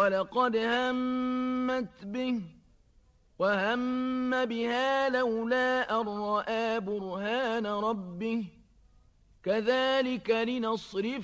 ولقد همت به وهم بها لولا أن رأى برهان ربه كذلك لنصرف